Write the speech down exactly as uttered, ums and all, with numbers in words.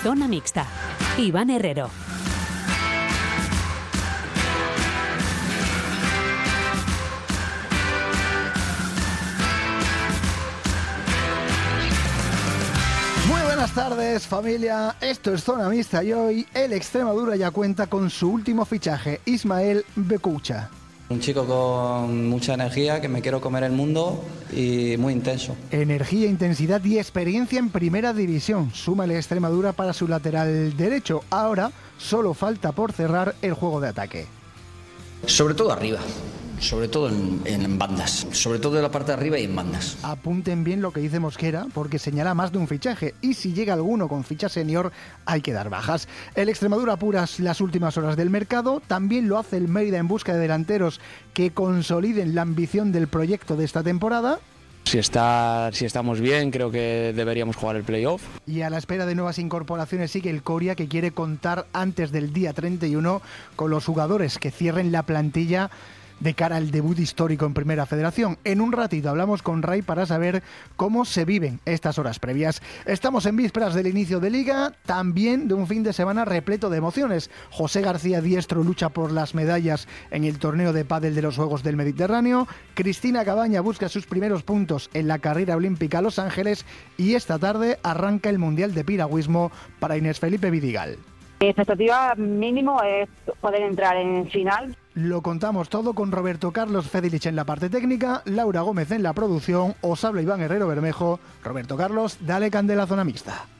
Zona Mixta. Iván Herrero. Buenas tardes, familia. Esto es Zona Mixta y hoy el Extremadura ya cuenta con su último fichaje, Ismael Becucha. Un chico con mucha energía, que me quiero comer el mundo y muy intenso. Energía, intensidad y experiencia en primera división. Súmale Extremadura para su lateral derecho. Ahora solo falta por cerrar el juego de ataque. Sobre todo arriba. Sobre todo en, en bandas, sobre todo en la parte de arriba y en bandas. Apunten bien lo que dice Mosquera, porque señala más de un fichaje, y si llega alguno con ficha senior hay que dar bajas. El Extremadura apura las últimas horas del mercado, también lo hace el Mérida en busca de delanteros que consoliden la ambición del proyecto de esta temporada. Si, está, si estamos bien, creo que deberíamos jugar el playoff. Y a la espera de nuevas incorporaciones sigue el Coria, que quiere contar antes del día treinta y uno con los jugadores que cierren la plantilla de cara al debut histórico en Primera Federación. En un ratito hablamos con Ray para saber cómo se viven estas horas previas. Estamos en vísperas del inicio de Liga, también de un fin de semana repleto de emociones. José García Diestro lucha por las medallas en el torneo de pádel de los Juegos del Mediterráneo. Cristina Cabaña busca sus primeros puntos en la carrera olímpica a Los Ángeles. Y esta tarde arranca el Mundial de Piragüismo para Inés Felipe Vidigal. Mi expectativa mínimo es poder entrar en final. Lo contamos todo con Roberto Carlos Fedilich en la parte técnica, Laura Gómez en la producción, os habla Iván Herrero Bermejo. Roberto Carlos, dale candela a Zona Mixta.